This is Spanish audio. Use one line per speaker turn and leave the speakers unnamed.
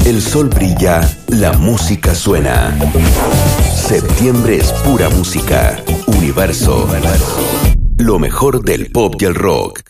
El sol brilla, la música suena. Septiembre es pura música. Universo. Lo mejor del pop y el rock.